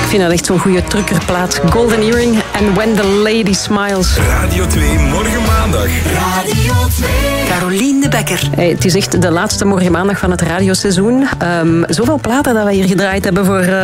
vind dat echt zo'n goede truckerplaat. Golden Earring en When the Lady Smiles. Radio 2, morgen maandag. Radio 2. Carolien de Bekker. Hey, het is echt de laatste morgen maandag van het radioseizoen. Zoveel platen dat we hier gedraaid hebben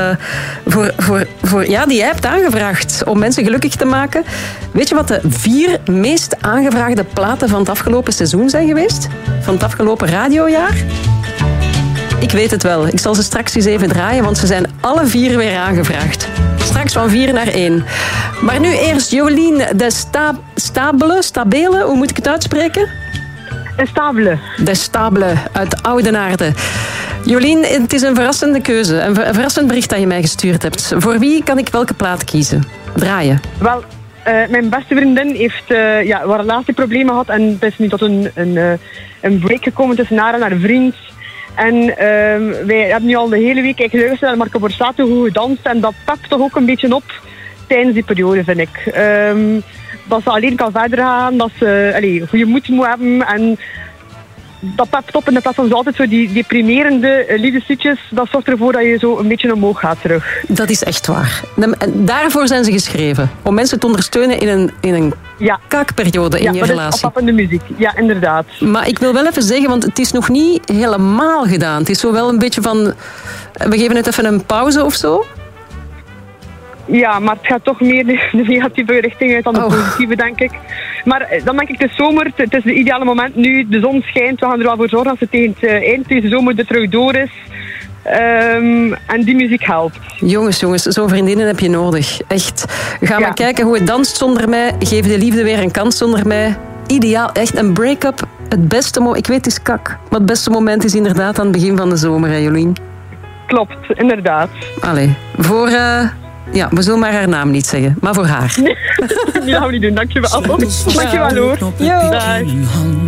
voor die jij hebt aangevraagd om mensen gelukkig te maken. Weet je wat de 4 meest aangevraagde platen van het afgelopen seizoen zijn geweest? Van het afgelopen radiojaar? Ik weet het wel. Ik zal ze straks eens even draaien, want ze zijn alle 4 weer aangevraagd. Straks van 4 naar 1. Maar nu eerst Jolien de Stabele, hoe moet ik het uitspreken? De Stabele uit Oudenaarde. Jolien, het is een verrassende keuze. Een verrassend bericht dat je mij gestuurd hebt. Voor wie kan ik welke plaat kiezen? Draaien. Wel, mijn beste vriendin heeft wat relatieproblemen gehad en het is nu tot een break gekomen tussen haar en haar vriend. En wij hebben nu al de hele week geluisterd naar Marco Borsato hoe gedanst en dat pept toch ook een beetje op tijdens die periode, vind ik. Dat ze alleen kan verder gaan, dat ze goede moed moet hebben en dat pept op in plaats van zo altijd zo die deprimerende liefdesliedjes, dat zorgt ervoor dat je zo een beetje omhoog gaat terug. Dat is echt waar. Daarvoor zijn ze geschreven. Om mensen te ondersteunen in een kakperiode in je relatie. Ja, oppappende muziek. Ja, inderdaad. Maar ik wil wel even zeggen, want het is nog niet helemaal gedaan. Het is zo wel een beetje van, we geven het even een pauze of zo. Ja, maar het gaat toch meer de negatieve richting uit dan de positieve, denk ik. Maar dan denk ik, de zomer, het is het ideale moment nu. De zon schijnt, we gaan er wel voor zorgen dat het tegen het eind deze zomer er terug door is. En die muziek helpt. Jongens, zo'n vriendinnen heb je nodig. Echt. Ga maar kijken hoe het danst zonder mij. Geef de liefde weer een kans zonder mij. Ideaal. Echt een break-up. Het beste moment, ik weet het is kak, maar het beste moment is inderdaad aan het begin van de zomer, hè, Jolien? Klopt, inderdaad. Allee, voor... we zullen maar haar naam niet zeggen, maar voor haar. Nee, dat gaan we niet doen, dankjewel. Dankjewel hoor. Dag.